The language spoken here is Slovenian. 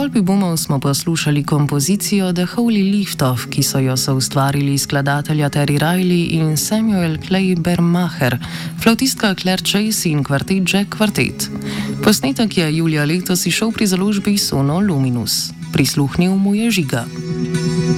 skladbi Boomov smo poslušali kompozicijo The Holy Lift-Off, ki so jo soustvarili skladatelja Terry Riley in Samuel Clay Bermacher, flautistka Claire Chase in kvartet Jack Quartet. Posnetek je julija letos izšel pri založbi Sono Luminus. Prisluhnil mu je Žiga.